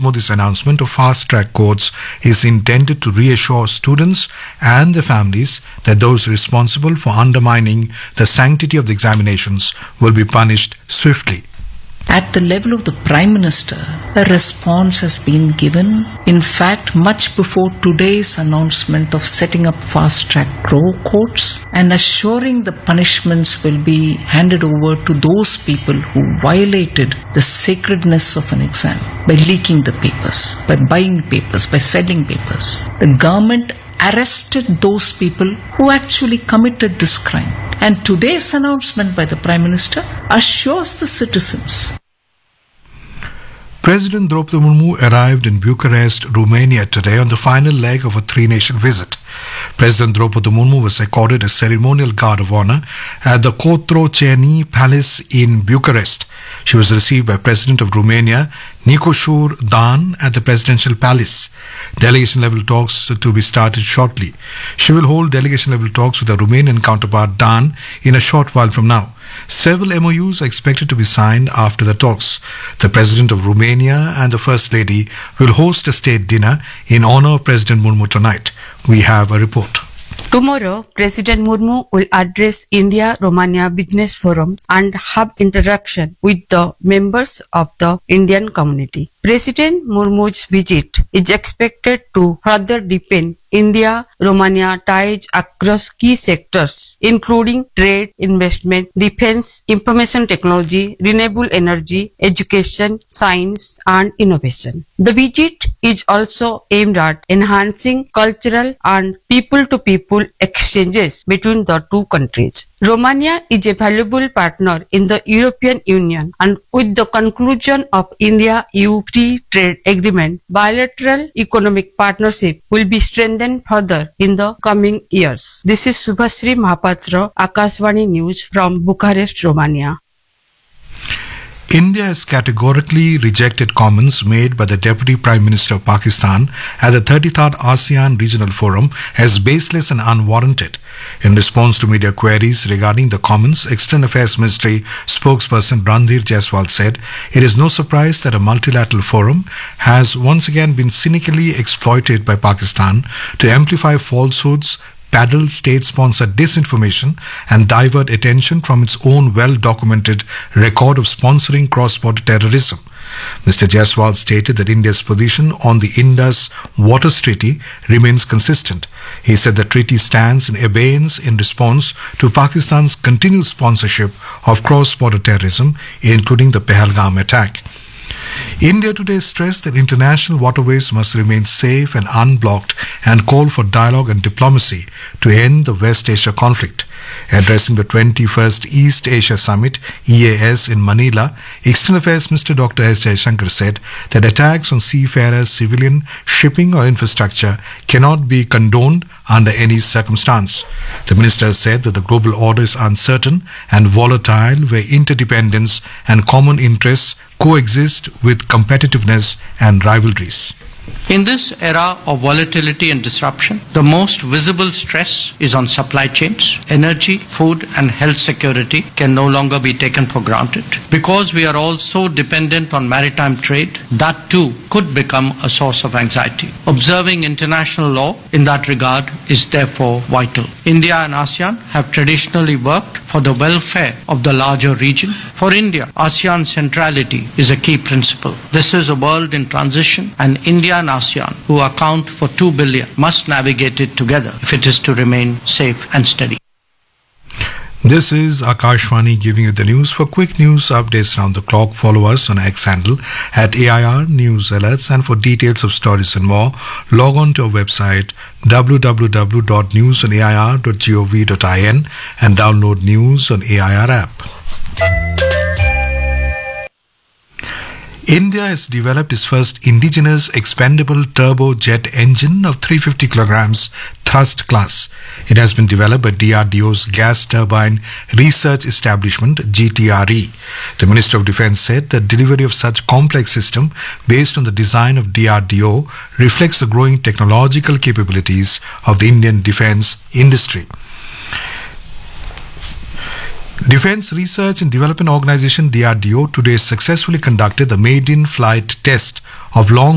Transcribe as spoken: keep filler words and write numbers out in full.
Modi's announcement of fast-track courts is intended to reassure students and their families that those responsible for undermining the sanctity of the examinations will be punished swiftly. At the level of the Prime Minister, a response has been given. In fact, much before today's announcement of setting up fast-track courts and assuring the punishments will be handed over to those people who violated the sacredness of an exam by leaking the papers, by buying papers, by selling papers. The government arrested those people who actually committed this crime. And today's announcement by the Prime Minister assures the citizens. President Draupadi Murmu arrived in Bucharest, Romania today on the final leg of a three-nation visit. President Draupadi Murmu was accorded a ceremonial guard of honor at the Cotroceni Palace in Bucharest. She was received by President of Romania, Nicolae Dan, at the Presidential Palace. Delegation-level talks to be started shortly. She will hold delegation-level talks with her Romanian counterpart Dan in a short while from now. Several M O Us are expected to be signed after the talks. The President of Romania and the First Lady will host a state dinner in honor of President Murmu tonight. We have a report. Tomorrow, President Murmu will address India-Romania Business Forum and have interaction with the members of the Indian community. President Murmu's visit is expected to further deepen India-Romania ties across key sectors, including trade, investment, defense, information technology, renewable energy, education, science, and innovation. The visit is also aimed at enhancing cultural and people-to-people exchanges between the two countries. Romania is a valuable partner in the European Union, and with the conclusion of India-E U free trade agreement, bilateral economic partnership will be strengthened further in the coming years. This is Subhasri Mahapatra, Akashvani News from Bucharest, Romania. India has categorically rejected comments made by the Deputy Prime Minister of Pakistan at the thirty-third ASEAN Regional Forum as baseless and unwarranted. In response to media queries regarding the comments, External Affairs Ministry spokesperson Randhir Jaiswal said, "It is no surprise that a multilateral forum has once again been cynically exploited by Pakistan to amplify falsehoods, peddle state-sponsored disinformation and divert attention from its own well-documented record of sponsoring cross-border terrorism." Mister Jaiswal stated that India's position on the Indus Waters Treaty remains consistent. He said the treaty stands in abeyance in response to Pakistan's continued sponsorship of cross-border terrorism, including the Pahalgam attack. India today stressed that international waterways must remain safe and unblocked and called for dialogue and diplomacy to end the West Asia conflict. Addressing the twenty-first East Asia Summit, E A S, in Manila, External Affairs Minister Doctor S. Jaishankar said that attacks on seafarers, civilian, shipping or infrastructure cannot be condoned under any circumstance. The minister said that the global order is uncertain and volatile, where interdependence and common interests coexist with competitiveness and rivalries. In this era of volatility and disruption, the most visible stress is on supply chains. Energy, food and health security can no longer be taken for granted. Because we are all so dependent on maritime trade, that too could become a source of anxiety. Observing international law in that regard is therefore vital. India and ASEAN have traditionally worked for the welfare of the larger region. For India, ASEAN centrality is a key principle. This is a world in transition, and India and ASEAN, who account for two billion, must navigate it together if it is to remain safe and steady. This is Akashvani giving you the news. For quick news updates around the clock, follow us on X handle at A I R News Alerts, and for details of stories and more, log on to our website w w w dot news on a i r dot gov dot in and download News on A I R app. India has developed its first indigenous expandable turbojet engine of three hundred fifty kilograms thrust class. It has been developed by D R D O's Gas Turbine Research Establishment, G T R E. The Minister of Defence said the delivery of such complex system based on the design of D R D O reflects the growing technological capabilities of the Indian defence industry. Defence Research and Development Organisation D R D O today successfully conducted the maiden flight test of long